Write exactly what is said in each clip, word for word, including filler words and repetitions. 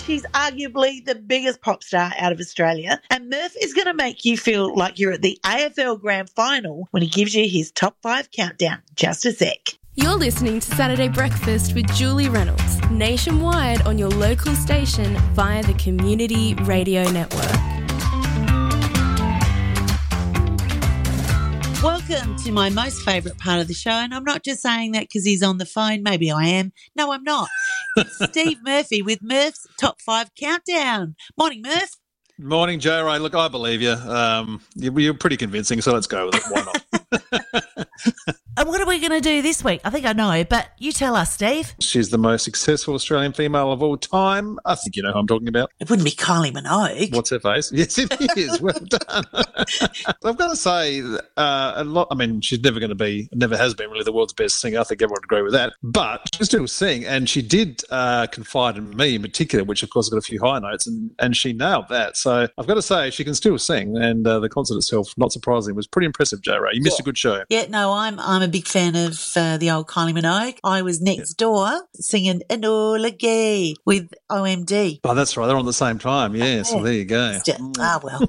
She's arguably the biggest pop star out of Australia, and Murph is going to make you feel like you're at the A F L Grand Final when he gives you his top five countdown. Just a sec. You're listening to Saturday Breakfast with Julie Reynolds, nationwide on your local station via the Community Radio Network. Welcome to my most favourite part of the show, and I'm not just saying that because he's on the phone. Maybe I am. No, I'm not. It's Steve Murphy with Murph's Top five Countdown. Morning, Murph. Morning, Joe Ray. Look, I believe you. Um, you- You're pretty convincing, so let's go with it. Why not? And what are we going to do this week? I think I know, but you tell us, Steve. She's the most successful Australian female of all time. I think you know who I'm talking about. It wouldn't be Kylie Minogue. What's her face? Yes, it is. Well done. I've got to say, uh, a lot. I mean, she's never going to be, never has been really the world's best singer. I think everyone would agree with that. But she can still sing, and she did uh, confide in me in particular, which of course got a few high notes, and, and she nailed that. So I've got to say, she can still sing, and uh, the concert itself, not surprisingly, was pretty impressive. Joe Ray, you missed Yeah. a good show. Yeah, no, I'm I'm a big fan of uh, the old Kylie Minogue. I was next door singing Enola Gay with O M D. Oh, that's right. They're on at the same time. Yeah, so there you go. Just- Ah, well.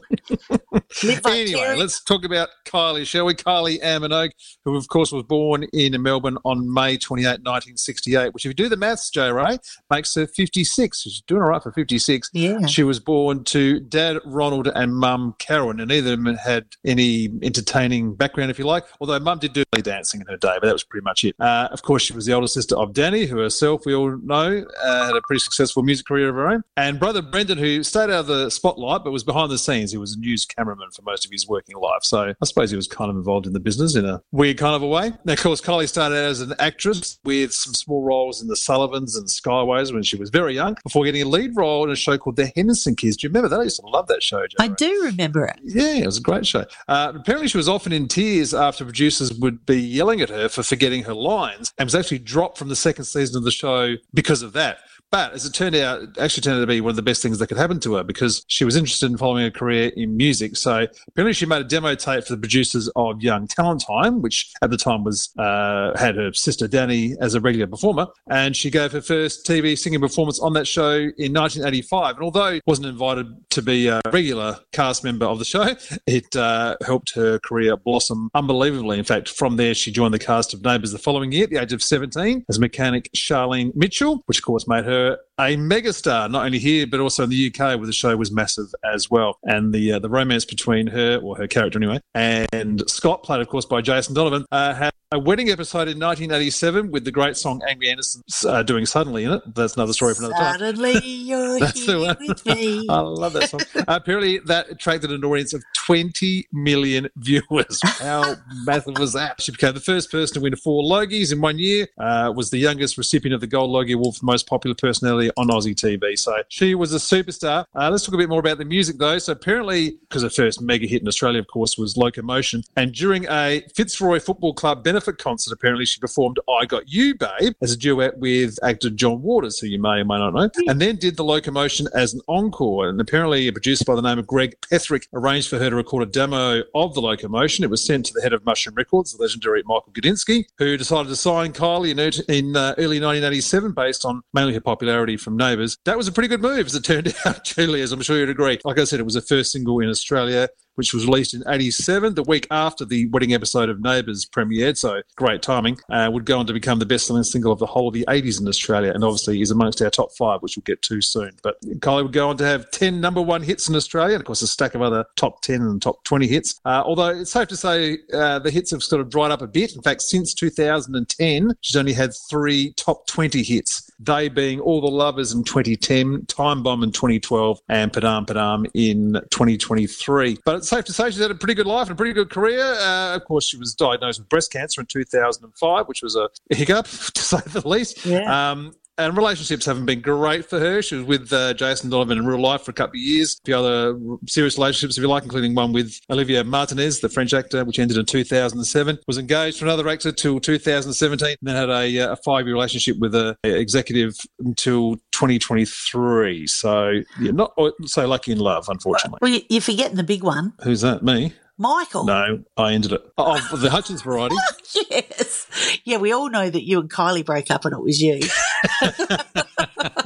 Live Anyway, vicariously. let's talk about Kylie, shall we? Kylie Ann Minogue, who of course was born in Melbourne on May twenty-eighth, nineteen sixty-eight, which if you do the maths, Joe Ray, makes her fifty-six. She's doing all right for fifty-six. Yeah. She was born to Dad Ronald and Mum Karen, and neither of them had any entertaining background, if you like, although Mum did do belly dancing in her day, but that was pretty much it. Uh, of course, she was the older sister of Danny, who herself, we all know, uh, had a pretty successful music career of her own, and brother Brendan, who stayed out of the spotlight but was behind the scenes. He was a news cameraman for most of his working life, so I suppose he was kind of involved in the business in a weird kind of a way. Now, of course, Kylie started out as an actress with some small roles in The Sullivans and Skyways when she was very young, before getting a lead role in a show called The Henderson Kids. Do you remember that? I used to love that show, Joe. I do remember it. Yeah, it was a great show. Uh, apparently, she was often in tears after producers would be yelling at her for forgetting her lines, and was actually dropped from the second season of the show because of that. But as it turned out, it actually turned out to be one of the best things that could happen to her, because she was interested in following a career in music. So apparently she made a demo tape for the producers of Young Talent Time, which at the time was uh, had her sister Danny as a regular performer. And she gave her first T V singing performance on that show in nineteen eighty-five. And although wasn't invited to be a regular cast member of the show, it uh, helped her career blossom unbelievably. In fact, from there, she joined the cast of Neighbours the following year at the age of seventeen as mechanic Charlene Mitchell, which of course made her a megastar, not only here but also in the U K, where the show was massive as well. And the uh, the romance between her, or her character anyway, and Scott, played of course by Jason Donovan, uh, had a wedding episode in nineteen eighty-seven with the great song Angry Anderson uh, doing Suddenly in it. That's another story for another time. Suddenly you're That's the here one. with me. I love that song. Uh, apparently, that attracted an audience of twenty million viewers. How massive was that? She became the first person to win four Logies in one year, uh, was the youngest recipient of the Gold Logie Award for most popular personality on Aussie T V. So she was a superstar. Uh, let's talk a bit more about the music, though. So apparently, because her first mega hit in Australia, of course, was Locomotion. And during a Fitzroy Football Club benefit concert, apparently she performed I Got You, Babe, as a duet with actor John Waters, who you may or may not know, and then did the Locomotion as an encore. And apparently a producer by the name of Greg Petherick arranged for her to record a demo of the Locomotion. It was sent to the head of Mushroom Records, the legendary Michael Gudinski, who decided to sign Kylie in, in uh, early nineteen eighty-seven based on mainly her popularity from Neighbours. That was a pretty good move, as it turned out, Julie, as I'm sure you'd agree. Like I said, it was her first single in Australia, which was released in eighty-seven, the week after the wedding episode of Neighbours premiered, so great timing. Uh, would go on to become the best-selling single of the whole of the eighties in Australia, and obviously is amongst our top five, which we'll get to soon. But Kylie would go on to have ten number one hits in Australia, and of course a stack of other top ten and top twenty hits. Uh, although it's safe to say uh, the hits have sort of dried up a bit. In fact, since two thousand ten, she's only had three top twenty hits, they being All the Lovers in twenty ten, Time Bomb in twenty twelve, and Padam Padam in twenty twenty-three. But it's safe to say she's had a pretty good life and a pretty good career. Uh, of course, she was diagnosed with breast cancer in two thousand five, which was a hiccup, to say the least. Yeah. Um, and relationships haven't been great for her. She was with uh, Jason Donovan in real life for a couple of years. A few other serious relationships, if you like, including one with Olivia Martinez, the French actor, which ended in two thousand seven. Was engaged to another actor till two thousand seventeen, and then had a, a five-year relationship with an executive until twenty twenty-three. So you're not so lucky in love, unfortunately. Well, you're forgetting the big one. Who's that, me? Michael. No, I ended it. Oh, the Hutchins variety. Yes. Yeah, we all know that you and Kylie broke up and it was you.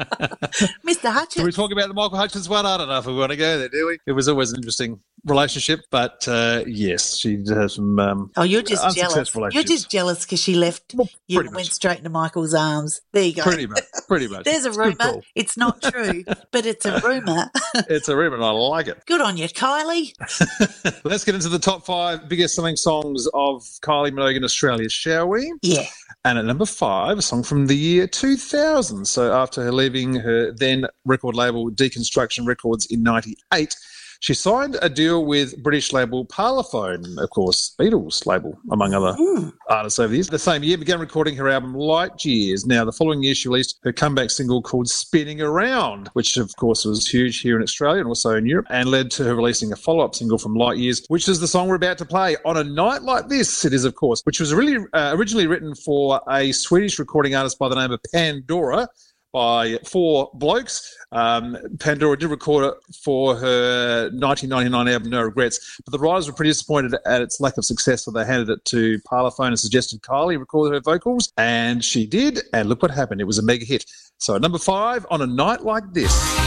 Mister Can we Hutchins. talk about the Michael Hutchins one? I don't know if we want to go there, do we? It was always an interesting relationship, but uh, yes, she did have some um, Oh, you're just jealous. unsuccessful You're relationships. just jealous because she left Well, you pretty and went much. straight into Michael's arms. There you go. Pretty much. Pretty much. There's a It's good rumour. call. It's not true, but it's a rumour. It's a rumour and I like it. Good on you, Kylie. Let's get into the top five biggest selling songs of Kylie Minogue in Australia, shall we? Yeah. And at number five, a song from the year two thousand. So after her leaving her then record label Deconstruction Records in ninety-eight, she signed a deal with British label Parlophone, of course, Beatles label, among other Mm. artists over the years. The same year, began recording her album Light Years. Now, the following year, she released her comeback single called Spinning Around, which, of course, was huge here in Australia and also in Europe, and led to her releasing a follow-up single from Light Years, which is the song we're about to play. On a Night Like This, it is, of course, which was really uh, originally written for a Swedish recording artist by the name of Pandora, by four blokes. Um, Pandora did record it for her nineteen ninety-nine album No Regrets, but the writers were pretty disappointed at its lack of success, so they handed it to Parlophone and suggested Kylie record her vocals, and she did, and look what happened. It was a mega hit. So at number five, On a Night Like This.